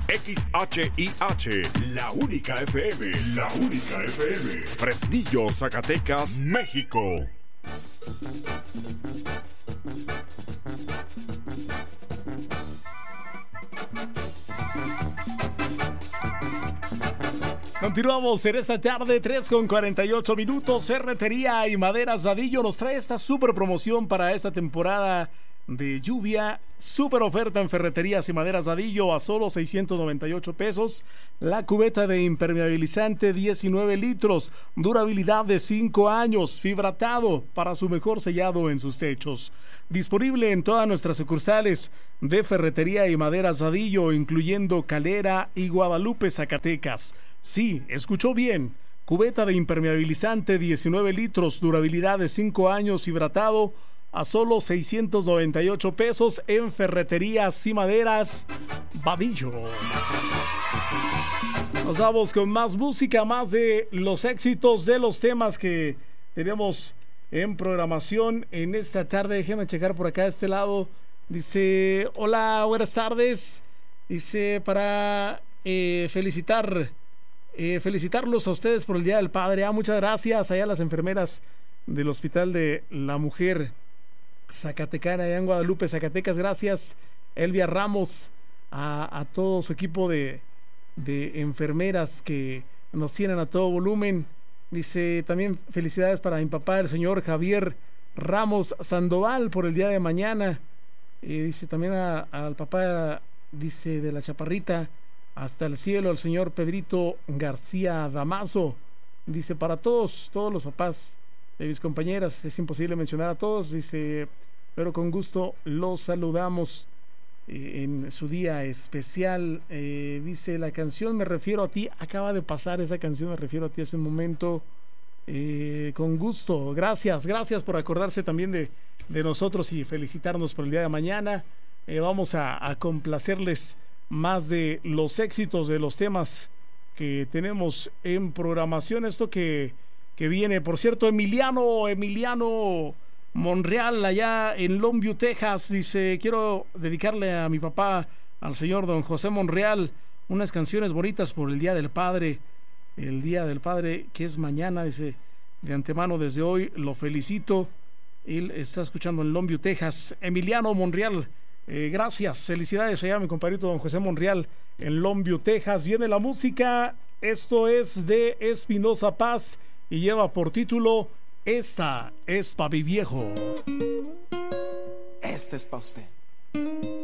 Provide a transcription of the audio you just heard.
XHIH, la única FM, la única FM. Fresnillo, Zacatecas, México. Continuamos en esta tarde, 3:48. Ferretería y Maderas Vadillo nos trae esta super promoción para esta temporada de lluvia. Super oferta en Ferreterías y Maderas Vadillo a solo 698 pesos. La cubeta de impermeabilizante 19 litros, durabilidad de 5 años, fibratado para su mejor sellado en sus techos. Disponible en todas nuestras sucursales de Ferretería y Maderas Vadillo, incluyendo Calera y Guadalupe, Zacatecas. Sí, escuchó bien. Cubeta de impermeabilizante 19 litros, durabilidad de 5 años, hidratado a solo 698 pesos en Ferreterías y Maderas Vadillo. Nos vamos con más música, más de los éxitos de los temas que tenemos en programación en esta tarde. Déjenme checar por acá a este lado. Dice, hola, buenas tardes. Dice, para felicitarlos a ustedes por el Día del Padre. Muchas gracias allá a las enfermeras del Hospital de la Mujer Zacatecana, allá en Guadalupe, Zacatecas. Gracias, Elvia Ramos, a todo su equipo de enfermeras que nos tienen a todo volumen. Dice, también felicidades para mi papá, el señor Javier Ramos Sandoval, por el día de mañana. Dice también al papá, dice, de la Chaparrita hasta el cielo, el señor Pedrito García Damaso. Dice, para todos los papás de mis compañeras, es imposible mencionar a todos, dice, pero con gusto los saludamos en su día especial. Dice, la canción Me Refiero a Ti, acaba de pasar esa canción, Me Refiero a Ti, hace un momento. Con gusto, gracias por acordarse también de nosotros y felicitarnos por el día de mañana. Vamos a complacerles más de los éxitos de los temas que tenemos en programación. Esto que viene, por cierto, Emiliano Monreal, allá en Longview, Texas, dice, quiero dedicarle a mi papá, al señor don José Monreal, unas canciones bonitas por el Día del Padre, que es mañana. Dice, de antemano desde hoy lo felicito. Él está escuchando en Longview, Texas. Emiliano Monreal, gracias, felicidades allá a mi compadrito don José Monreal en Longview, Texas. Viene la música, esto es de Espinosa Paz y lleva por título Esta es pa' mi viejo. Esta es pa' usted.